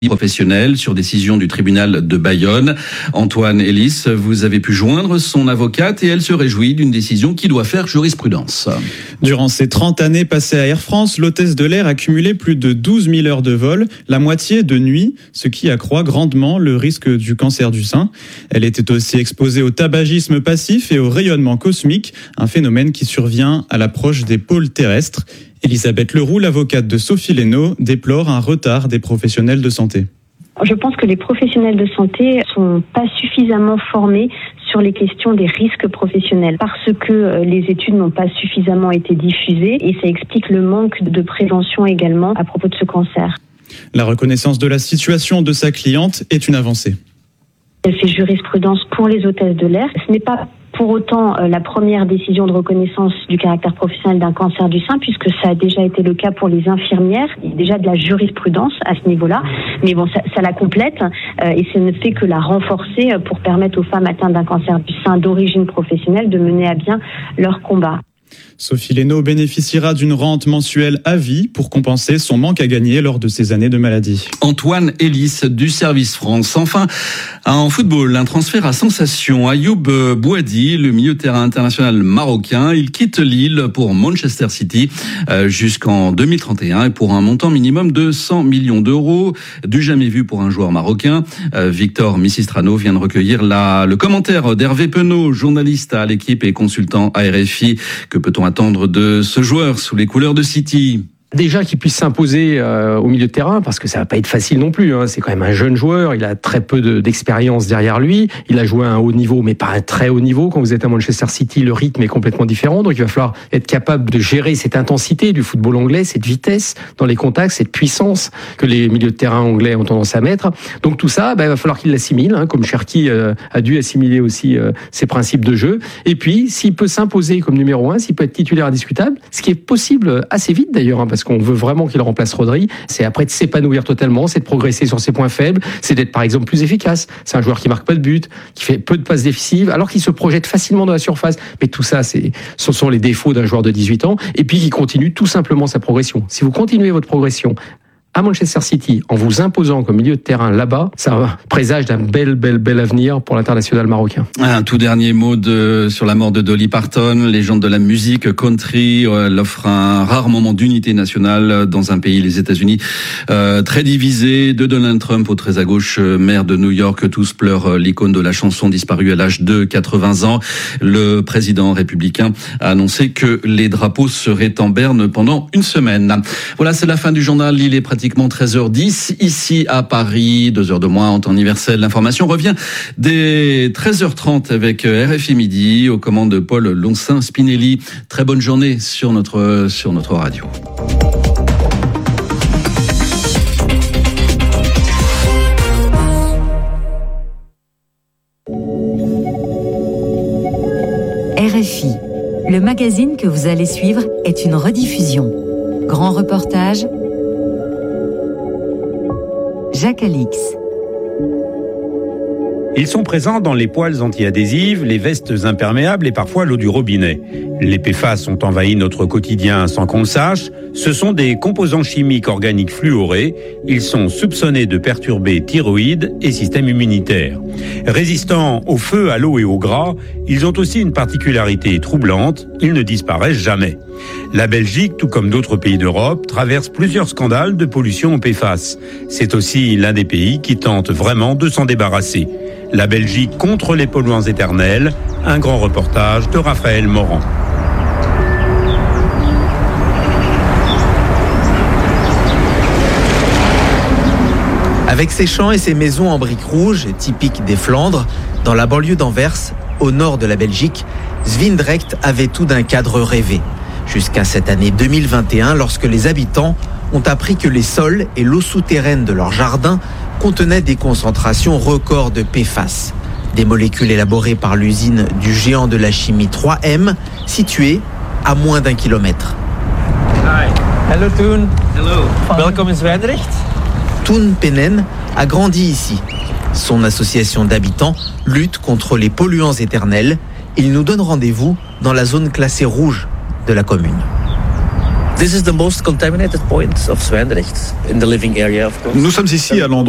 professionnelle sur décision du tribunal de Bayonne. Antoine Elis, vous avez pu joindre son avocate et elle se réjouit d'une décision qui doit faire jurisprudence. Durant ses 30 années passées à Air France, l'hôtesse de l'air a cumulé plus de 12 000 heures de vol, la moitié de nuit, ce qui accroît grandement le risque du cancer du sein. Elle était aussi exposée au tabagisme passif et au rayonnement cosmique, un phénomène qui survient à l'approche des pôles terrestres. Elisabeth Leroux, l'avocate de Sophie Leno, déplore un retard des professionnels de santé. Je pense que les professionnels de santé sont pas suffisamment formés sur les questions des risques professionnels parce que les études n'ont pas suffisamment été diffusées et ça explique le manque de prévention également à propos de ce cancer. La reconnaissance de la situation de sa cliente est une avancée. Elle fait jurisprudence pour les hôtesses de l'air. Ce n'est pas pour autant la première décision de reconnaissance du caractère professionnel d'un cancer du sein, puisque ça a déjà été le cas pour les infirmières. Il y a déjà de la jurisprudence à ce niveau-là, mais bon, ça la complète et ça ne fait que la renforcer pour permettre aux femmes atteintes d'un cancer du sein d'origine professionnelle de mener à bien leur combat. Sophie Leno bénéficiera d'une rente mensuelle à vie pour compenser son manque à gagner lors de ses années de maladie. Antoine Elis du Service France. Enfin, en football, un transfert à sensation. Ayoub Bouadi, le milieu de terrain international marocain, il quitte Lille pour Manchester City jusqu'en 2031 et pour un montant minimum de 100 millions d'euros. Du jamais vu pour un joueur marocain. Victor Missistrano vient de recueillir le commentaire d'Hervé Penaud, journaliste à l'équipe et consultant à RFI. Que peut-on attendre de ce joueur sous les couleurs de City ? Déjà qu'il puisse s'imposer au milieu de terrain, parce que ça va pas être facile non plus. C'est quand même un jeune joueur, il a très peu d'expérience derrière lui. Il a joué à un haut niveau, mais pas un très haut niveau. Quand vous êtes à Manchester City, le rythme est complètement différent. Donc il va falloir être capable de gérer cette intensité du football anglais, cette vitesse dans les contacts, cette puissance que les milieux de terrain anglais ont tendance à mettre. Donc tout ça, il va falloir qu'il l'assimile, comme Cherki a dû assimiler aussi ses principes de jeu. Et puis, s'il peut s'imposer comme numéro 1, s'il peut être titulaire indiscutable, ce qui est possible assez vite d'ailleurs, parce qu'on veut vraiment qu'il remplace Rodri, c'est après de s'épanouir totalement, c'est de progresser sur ses points faibles, c'est d'être par exemple plus efficace. C'est un joueur qui marque pas de but, qui fait peu de passes décisives, alors qu'il se projette facilement dans la surface. Mais tout ça, ce sont les défauts d'un joueur de 18 ans, et puis qui continue tout simplement sa progression. Si vous continuez votre progression à Manchester City, en vous imposant comme milieu de terrain là-bas, ça présage d'un bel avenir pour l'international marocain. Un tout dernier mot sur la mort de Dolly Parton, légende de la musique country. Elle offre un rare moment d'unité nationale dans un pays, les États-Unis, très divisé. De Donald Trump au très à gauche, maire de New York, tous pleurent l'icône de la chanson disparue à l'âge de 80 ans. Le président républicain a annoncé que les drapeaux seraient en berne pendant une semaine. Voilà, c'est la fin du journal. Il est pratiquement 13h10 ici à Paris, 2 heures de moins en temps universel. L'information revient dès 13h30 avec RFI Midi aux commandes de Paul Loncin-Spinelli. Très bonne journée sur notre radio. RFI, le magazine que vous allez suivre est une rediffusion. Grand reportage, Jacques Alix. Ils sont présents dans les poêles anti-adhésives, les vestes imperméables et parfois l'eau du robinet. Les PFAS ont envahi notre quotidien sans qu'on le sache. Ce sont des composants chimiques organiques fluorés. Ils sont soupçonnés de perturber thyroïde et système immunitaire. Résistants au feu, à l'eau et au gras, ils ont aussi une particularité troublante, ils ne disparaissent jamais. La Belgique, tout comme d'autres pays d'Europe, traverse plusieurs scandales de pollution aux PFAS. C'est aussi l'un des pays qui tente vraiment de s'en débarrasser. La Belgique contre les polluants éternels, un grand reportage de Raphaël Morand. Avec ses champs et ses maisons en briques rouges, typiques des Flandres, dans la banlieue d'Anvers, au nord de la Belgique, Zwijndrecht avait tout d'un cadre rêvé. Jusqu'à cette année 2021, lorsque les habitants ont appris que les sols et l'eau souterraine de leur jardin contenaient des concentrations records de PFAS. Des molécules élaborées par l'usine du géant de la chimie 3M, située à moins d'1 kilomètre. Hi. Hello Toon. Hello. Welcome in Zwijndrecht. Toon Penen a grandi ici. Son association d'habitants lutte contre les polluants éternels. Il nous donne rendez-vous dans la zone classée rouge de la commune. This is the most contaminated point of Zwijndrecht in the living area, of course. Nous sommes ici à l'endroit